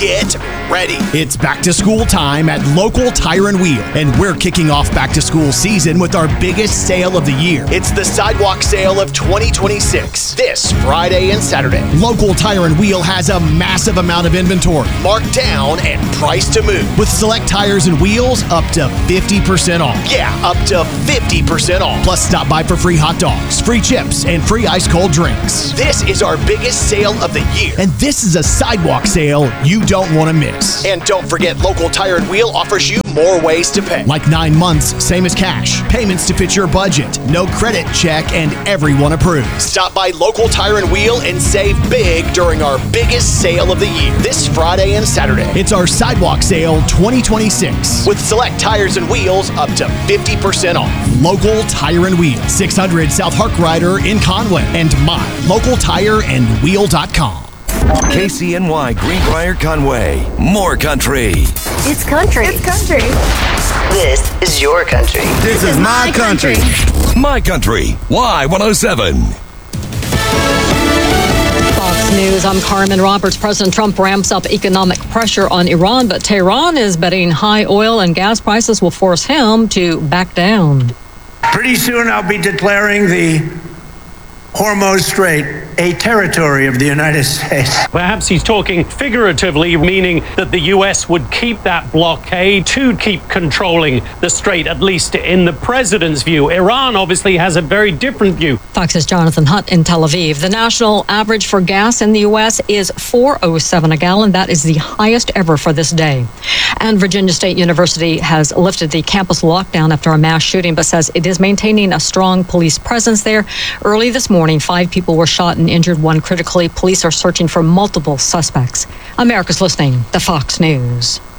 Get ready. It's back to school time at Local Tire and Wheel, and we're kicking off back to school season with our biggest sale of the year. It's the Sidewalk Sale of 2026, this Friday and Saturday. Local Tire and Wheel has a massive amount of inventory, Marked down and priced to move. with select tires and wheels up to 50% off. Yeah, up to 50% off. Plus, stop by for free hot dogs, free chips, and free ice cold drinks. This is our biggest sale of the year. And this is a sidewalk sale you don't want to miss. And don't forget, Local Tire and Wheel offers you more ways to pay. Like 9 months, same as cash. Payments to fit your budget. No credit check, and everyone approves. Stop by Local Tire and Wheel and save big during our biggest sale of the year, this Friday and Saturday. It's our sidewalk sale 2026. With select tires and wheels up to 50% off. Local Tire and Wheel, 600 South Harkrider in Conway, and mylocaltireandwheel.com. KCNY Greenbrier Conway. More country. It's country. It's country. This is your country. This is my country. My country. Y107. Fox News, I'm Carmen Roberts. President Trump ramps up economic pressure on Iran, but Tehran is betting high oil and gas prices will force him to back down. Pretty soon I'll be declaring the Hormuz Strait a territory of the United States. Perhaps he's talking figuratively, meaning that the U.S. would keep that blockade to keep controlling the strait, at least in the president's view. Iran obviously has a very different view. Fox's Jonathan Hutt in Tel Aviv. The national average for gas in the U.S. is $4.07 a gallon. That is the highest ever for this day. And Virginia State University has lifted the campus lockdown after a mass shooting, but says it is maintaining a strong police presence there. Early this morning, 5 people were shot and injured, 1 critically. Police are searching for multiple suspects. America's listening to Fox News.